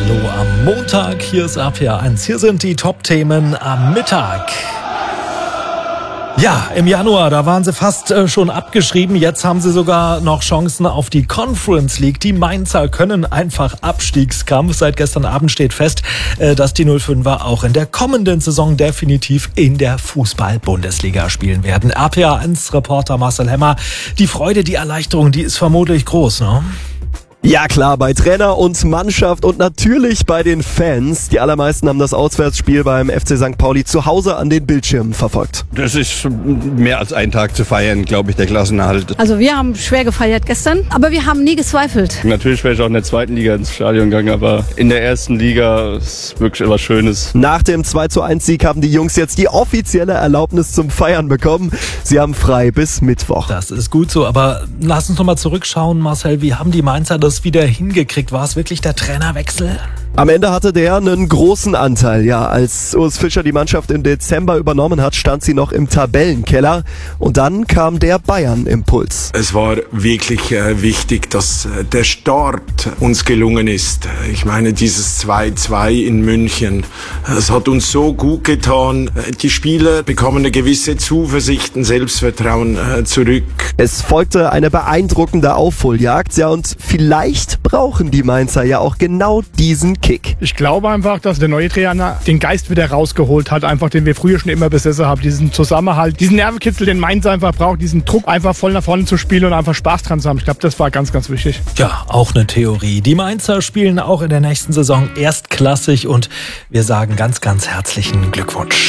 Hallo am Montag, hier ist RPA 1. Hier sind die Top-Themen am Mittag. Ja, im Januar, da waren sie fast schon abgeschrieben. Jetzt haben sie sogar noch Chancen auf die Conference League. Die Mainzer können einfach Abstiegskampf. Seit gestern Abend steht fest, dass die 05er auch in der kommenden Saison definitiv in der Fußball-Bundesliga spielen werden. RPA 1 Reporter Marcel Hemmer. Die Freude, die Erleichterung, die ist vermutlich groß, ne? Ja klar, bei Trainer und Mannschaft und natürlich bei den Fans. Die allermeisten haben das Auswärtsspiel beim FC St. Pauli zu Hause an den Bildschirmen verfolgt. Das ist mehr als ein Tag zu feiern, glaube ich, der Klassenerhalt. Also wir haben schwer gefeiert gestern, aber wir haben nie gezweifelt. Natürlich wäre ich auch in der zweiten Liga ins Stadion gegangen, aber in der ersten Liga ist wirklich etwas Schönes. Nach dem 2:1-Sieg haben die Jungs jetzt die offizielle Erlaubnis zum Feiern bekommen. Sie haben frei bis Mittwoch. Das ist gut so, aber lass uns noch mal zurückschauen, Marcel. Wie haben die Mainzer das wieder hingekriegt? War es wirklich der Trainerwechsel? Am Ende hatte der einen großen Anteil. Ja, als Urs Fischer die Mannschaft im Dezember übernommen hat, stand sie noch im Tabellenkeller. Und dann kam der Bayern-Impuls. Es war wirklich wichtig, dass der Start uns gelungen ist. Ich meine, dieses 2:2 in München, es hat uns so gut getan. Die Spieler bekommen eine gewisse Zuversicht, ein Selbstvertrauen zurück. Es folgte eine beeindruckende Aufholjagd. Ja, und vielleicht brauchen die Mainzer ja auch genau diesen Kick. Ich glaube einfach, dass der neue Trainer den Geist wieder rausgeholt hat, einfach den wir früher schon immer besessen haben. Diesen Zusammenhalt, diesen Nervenkitzel, den Mainz einfach braucht, diesen Druck einfach voll nach vorne zu spielen und einfach Spaß dran zu haben. Ich glaube, das war ganz, ganz wichtig. Ja, auch eine Theorie. Die Mainzer spielen auch in der nächsten Saison erstklassig und wir sagen ganz, ganz herzlichen Glückwunsch.